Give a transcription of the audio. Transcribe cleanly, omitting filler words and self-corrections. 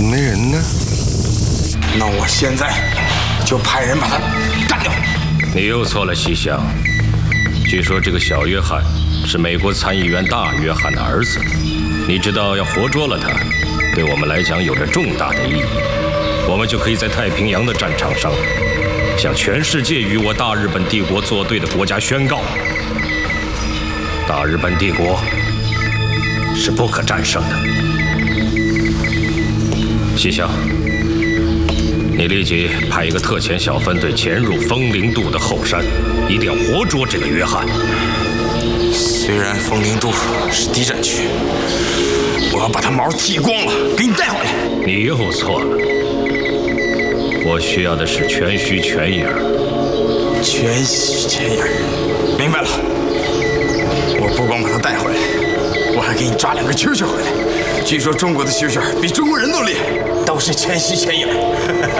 怎么没人呢？ 那我现在就派人把他干掉。 你又错了，西厢。据说这个小约翰是美国参议员大约翰的儿子。你知道，要活捉了他，对我们来讲有着重大的意义。我们就可以在太平洋的战场上，向全世界与我大日本帝国作对的国家宣告：大日本帝国是不可战胜的。西厢，你立即派一个特遣小分队潜入风铃渡的后山，一定要活捉这个约翰。 虽然风铃渡是敌占区，我要把他毛剃光了，给你带回来。 你又错了，我需要的是全须全影。 全须全影，明白了。我不光把他带回来，我还给你抓2个蛐蛐回来。据说中国的蛐蛐比中国人都厉害，都是全须全影。